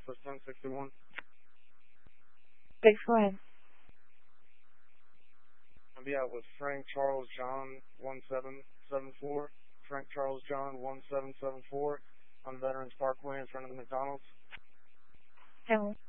Southwest 1061. Thanks, go ahead. I'll be out with Frank Charles John 1774. Frank Charles John 1774 on Veterans Parkway in front of the McDonald's. Hello.